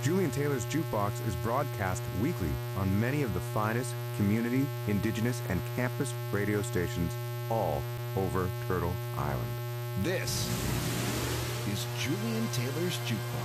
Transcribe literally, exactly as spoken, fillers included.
Julian Taylor's Jukebox is broadcast weekly on many of the finest community, indigenous, and campus radio stations all over Turtle Island. This is Julian Taylor's Jukebox.